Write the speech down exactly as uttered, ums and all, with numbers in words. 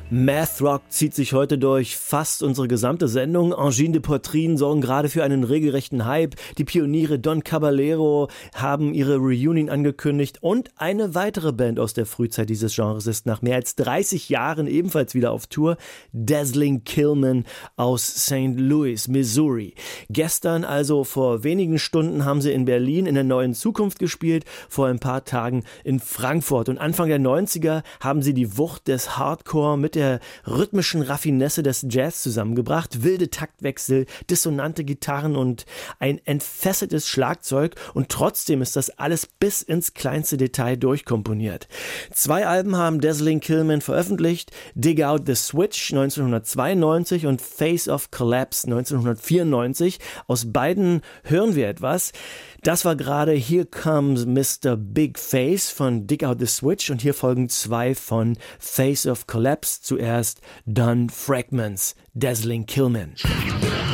Math Rock zieht sich heute durch fast unsere gesamte Sendung. Angine de Poitrine sorgen gerade für einen regelrechten Hype. Die Pioniere Don Caballero haben ihre Reunion angekündigt und eine weitere Band aus der Frühzeit dieses Genres ist nach mehr als dreißig Jahren ebenfalls wieder auf Tour. Dazzling Killmen aus Saint Louis, Missouri. Gestern, also vor wenigen Stunden, haben sie in Berlin in der Neuen Zukunft gespielt, vor ein paar Tagen in Frankfurt. Und Anfang der neunziger haben sie die Wucht des Hardcore mit der rhythmischen Raffinesse des Jazz zusammengebracht, wilde Taktwechsel, dissonante Gitarren und ein entfesseltes Schlagzeug, und trotzdem ist das alles bis ins kleinste Detail durchkomponiert. Zwei Alben haben Dazzling Killmen veröffentlicht, Dig Out the Switch neunzehnhundertzweiundneunzig und Face of Collapse neunzehnhundertvierundneunzig. Aus beiden hören wir etwas. Das war gerade Here Comes Mister Big Face von Dig Out the Switch, und hier folgen zwei von Face of Collapse. Zuerst Done Fragments, Dazzling Killmen.